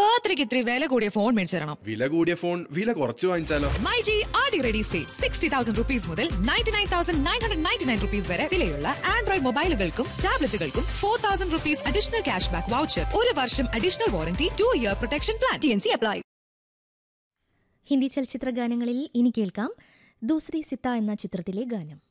ബർത്ത്ഡേക്ക് ഇത്തിരി വില കൂടിയ ഫോൺ മേടിച്ചു തരണം. വില കൂടിയ ഫോൺ വില കുറച്ച് വാങ്ങിച്ചാലോ? മൈജി ആടി റെഡി സെയിൽ 60,000 rupees മുതൽ 99,999 rupees വരെ വിലയുള്ള Android മൊബൈലുകൾക്കും ടാബ്ലറ്റുകൾക്കും 4,000 rupees additional cash back voucher, 1 വർഷം additional warranty, 2-year protection plan. TNC apply. Hindi ചലച്ചിത്ര ഗാനങ്ങളിൽ ഇനി കേൾക്കാം ദൂസരി സിത്ത എന്ന ചിത്രത്തിലെ ഗാനം.